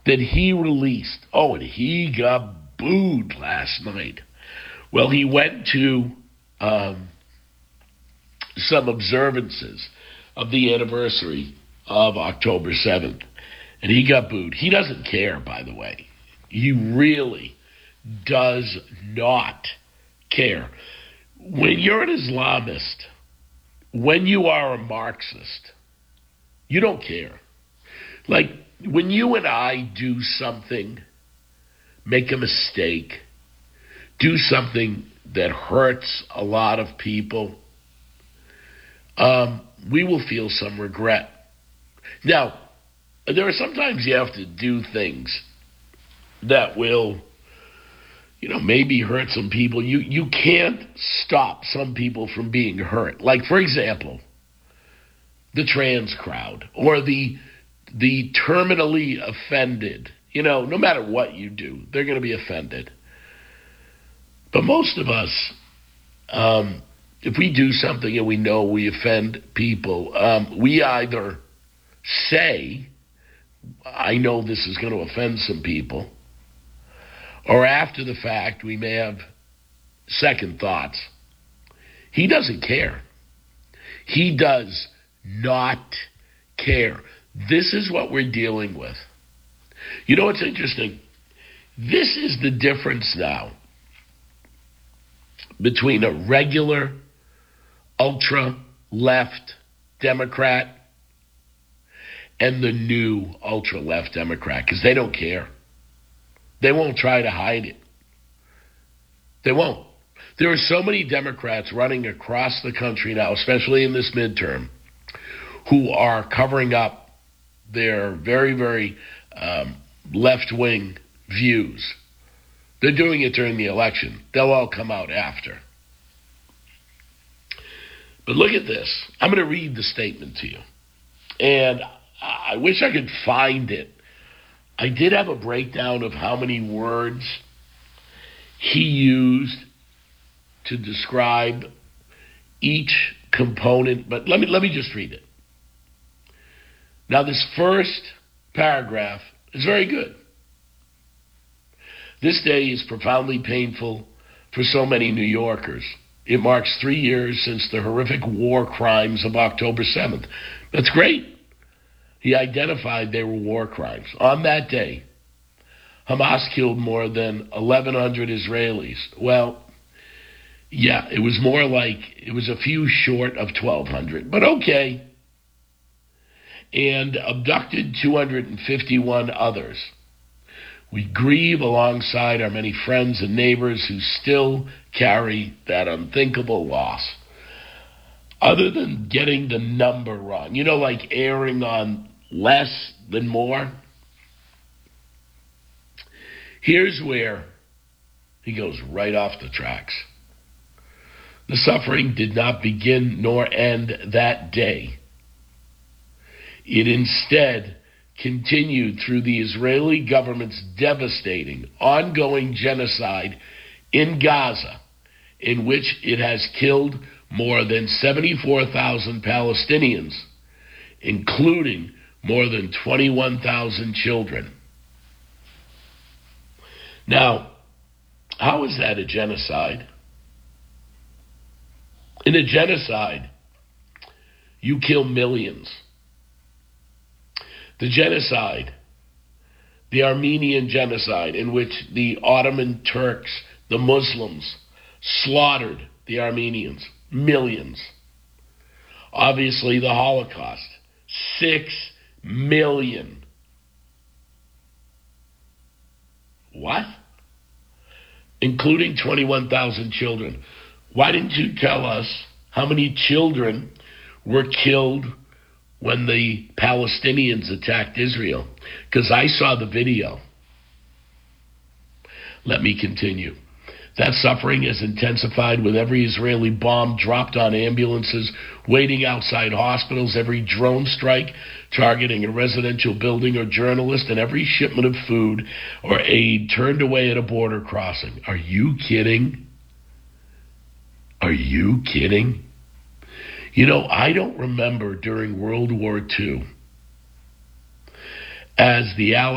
that he released. Oh, and he got booed last night. Well, he went to some observances of the anniversary of October 7th, and he got booed. He doesn't care, by the way. He really does not care. When you're an Islamist, when you are a Marxist, you don't care. Like, when you and I do something, make a mistake, do something that hurts a lot of people, we will feel some regret. Now, there are sometimes you have to do things that will, maybe hurt some people. You can't stop some people from being hurt. Like, for example, the trans crowd or the terminally offended. No matter what you do, they're going to be offended. But most of us, if we do something and we know we offend people, we either say, I know this is going to offend some people, or after the fact, we may have second thoughts. He doesn't care. He does not care. This is what we're dealing with. You know what's interesting? This is the difference now between a regular ultra-left Democrat and the new ultra-left Democrat, because they don't care. They won't try to hide it. They won't. There are so many Democrats running across the country now, especially in this midterm, who are covering up their very, very left-wing views. They're doing it during the election. They'll all come out after. But look at this. I'm going to read the statement to you. And I wish I could find it. I did have a breakdown of how many words he used to describe each component, but let me just read it. Now, this first paragraph is very good. This day is profoundly painful for so many New Yorkers. It marks 3 years since the horrific war crimes of October 7th. That's great. He identified they were war crimes. On that day, Hamas killed more than 1,100 Israelis. Well, yeah, it was more like, it was a few short of 1,200, but okay. And abducted 251 others. We grieve alongside our many friends and neighbors who still carry that unthinkable loss. Other than getting the number wrong, like erring on less than more. Here's where he goes right off the tracks. The suffering did not begin nor end that day. It instead continued through the Israeli government's devastating, ongoing genocide in Gaza, in which it has killed more than 74,000 Palestinians, including more than 21,000 children. Now, how is that a genocide? In a genocide, you kill millions. The genocide, the Armenian genocide, in which the Ottoman Turks, the Muslims, slaughtered the Armenians, millions. Obviously, the Holocaust, 6 million. What? Including 21,000 children. Why didn't you tell us how many children were killed when the Palestinians attacked Israel? Because I saw the video. Let me continue. That suffering has intensified with every Israeli bomb dropped on ambulances waiting outside hospitals, every drone strike targeting a residential building or journalist, and every shipment of food or aid turned away at a border crossing. Are you kidding? Are you kidding? I don't remember during World War II, as the Allies